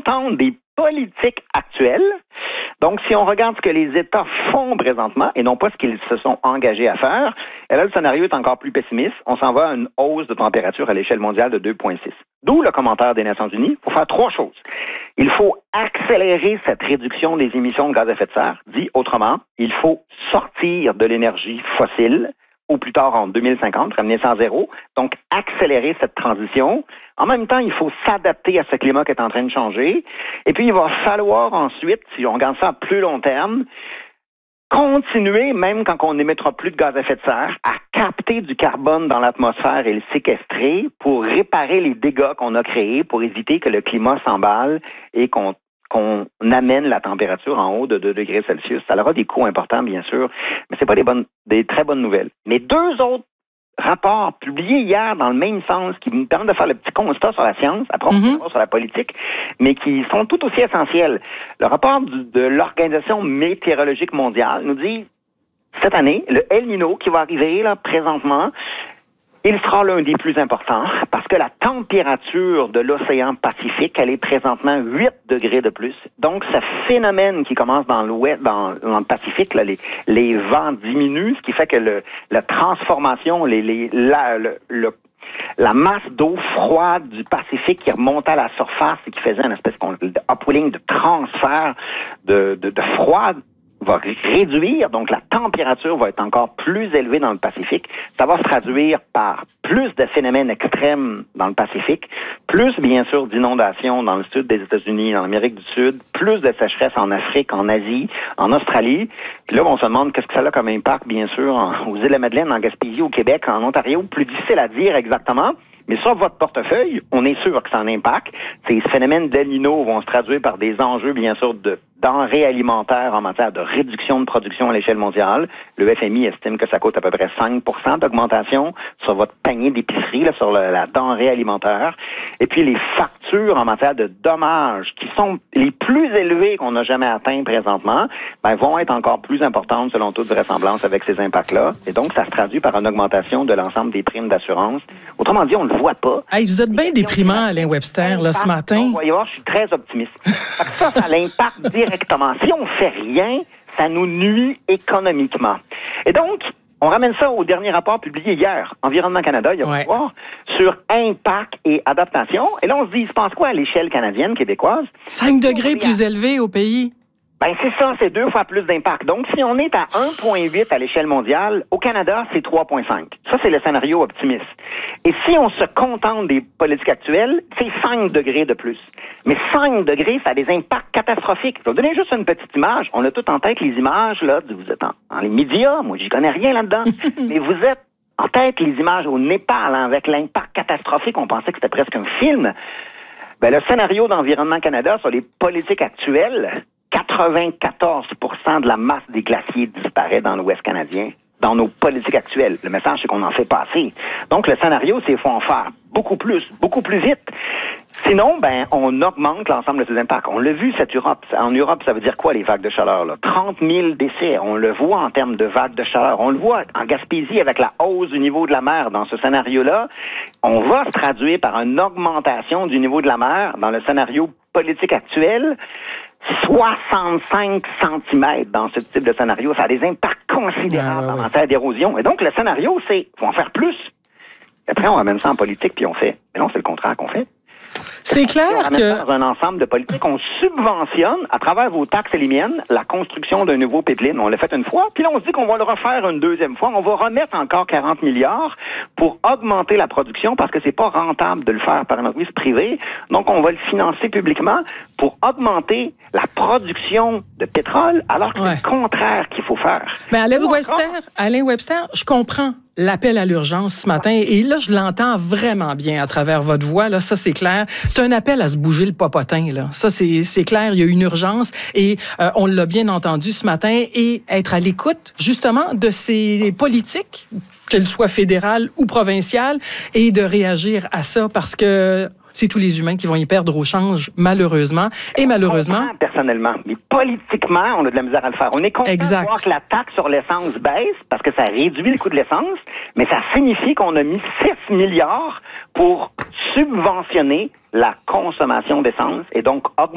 contente des politiques actuelles. Donc, si on regarde ce que les États font présentement et non pas ce qu'ils se sont engagés à faire, et là, le scénario est encore plus pessimiste. On s'en va à une hausse de température à l'échelle mondiale de 2,6. D'où le commentaire des Nations Unies. Il faut faire 3 choses. Il faut accélérer cette réduction des émissions de gaz à effet de serre. Dit autrement, il faut sortir de l'énergie fossile au plus tard en 2050, ramener ça à zéro. Donc, accélérer cette transition. En même temps, il faut s'adapter à ce climat qui est en train de changer. Et puis, il va falloir ensuite, si on regarde ça à plus long terme, continuer, même quand on n'émettra plus de gaz à effet de serre, à capter du carbone dans l'atmosphère et le séquestrer pour réparer les dégâts qu'on a créés, pour éviter que le climat s'emballe et qu'on amène la température en haut de 2 degrés Celsius. Ça aura des coûts importants, bien sûr, mais c'est pas des très bonnes nouvelles. Mais 2 autres rapports publiés hier dans le même sens qui nous permettent de faire le petit constat sur la science, après on va sur la politique, mais qui sont tout aussi essentiels. Le rapport de l'Organisation météorologique mondiale nous dit, cette année, le El Niño qui va arriver là présentement, il sera l'un des plus importants parce que la température de l'océan Pacifique, elle est présentement 8 degrés de plus. Donc, ce phénomène qui commence dans l'ouest, dans le Pacifique, là, les vents diminuent, ce qui fait que la transformation, la masse d'eau froide du Pacifique qui remontait à la surface et qui faisait une espèce de upwelling, de transfert de froid, va réduire, donc la température va être encore plus élevée dans le Pacifique. Ça va se traduire par plus de phénomènes extrêmes dans le Pacifique, plus bien sûr d'inondations dans le sud des États-Unis, dans l'Amérique du Sud, plus de sécheresse en Afrique, en Asie, en Australie. Puis là, on se demande qu'est-ce que ça a comme impact, bien sûr, aux îles de la Madeleine, en Gaspésie, au Québec, en Ontario. Plus difficile à dire exactement. Mais sur votre portefeuille, on est sûr que ça a un impact. Ces phénomènes d'El Niño vont se traduire par des enjeux, bien sûr, de denrées alimentaires en matière de réduction de production à l'échelle mondiale. Le FMI estime que ça coûte à peu près 5% d'augmentation sur votre panier d'épicerie, là, sur la denrée alimentaire. Et puis les factures en matière de dommages, qui sont les plus élevées qu'on n'a jamais atteints présentement, vont être encore plus importantes selon toute vraisemblance avec ces impacts-là. Et donc, ça se traduit par une augmentation de l'ensemble des primes d'assurance. Autrement dit, on ne le voit pas. Hey, vous êtes bien déprimant, Alain Webster, là, ce matin. Vous voyez voir, je suis très optimiste. Ça l'impact directement. Si on ne fait rien, ça nous nuit économiquement. Et donc, on ramène ça au dernier rapport publié hier, Environnement Canada, il y a voir, sur impact et adaptation. Et là, on se dit, il se passe quoi à l'échelle canadienne, québécoise? 5 degrés plus élevés au pays. C'est ça, c'est 2 fois plus d'impact. Donc, si on est à 1,8 à l'échelle mondiale, au Canada, c'est 3,5. Ça, c'est le scénario optimiste. Et si on se contente des politiques actuelles, c'est 5 degrés de plus. Mais 5 degrés, ça a des impacts catastrophiques. Je vais vous donner juste une petite image. On a tout en tête les images, là, vous êtes dans les médias. Moi, j'y connais rien là-dedans. Mais vous êtes en tête les images au Népal, hein, avec l'impact catastrophique. On pensait que c'était presque un film. Le scénario d'Environnement Canada sur les politiques actuelles, 94% de la masse des glaciers disparaît dans l'Ouest canadien, dans nos politiques actuelles. Le message, c'est qu'on en fait pas assez. Donc, le scénario, c'est qu'il faut en faire beaucoup plus vite. Sinon, on augmente l'ensemble de ces impacts. On l'a vu, en Europe, ça veut dire quoi, les vagues de chaleur, là? 30 000 décès. On le voit en termes de vagues de chaleur. On le voit en Gaspésie avec la hausse du niveau de la mer. Dans ce scénario-là, on va se traduire par une augmentation du niveau de la mer dans le scénario politique actuel. 65 cm dans ce type de scénario. Ça a des impacts considérables en matière d'érosion. Et donc, le scénario, c'est faut en faire plus. Après, on ramène ça en politique, puis on fait. Mais non, c'est le contraire qu'on fait. C'est clair que... Dans un ensemble de politiques, on subventionne, à travers vos taxes et les miennes, la construction d'un nouveau pipeline. On l'a fait une fois, puis là, on se dit qu'on va le refaire une deuxième fois. On va remettre encore 40 milliards pour augmenter la production parce que c'est pas rentable de le faire par une entreprise privée. Donc, on va le financer publiquement pour augmenter la production de pétrole, alors que c'est le contraire qu'il faut faire. Mais Alain Webster, je comprends l'appel à l'urgence ce matin. Et là, je l'entends vraiment bien à travers votre voix. Là, ça, c'est clair. C'est un appel à se bouger le popotin. Là. Ça, c'est clair. Il y a une urgence. Et on l'a bien entendu ce matin. Et être à l'écoute, justement, de ces politiques, qu'elles soient fédérales ou provinciales, et de réagir à ça parce que c'est tous les humains qui vont y perdre au change, malheureusement. Et malheureusement... Personnellement, mais politiquement, on a de la misère à le faire. On est content de voir que la taxe sur l'essence baisse parce que ça réduit le coût de l'essence, mais ça signifie qu'on a mis 6 milliards pour subventionner la consommation d'essence et donc augmenter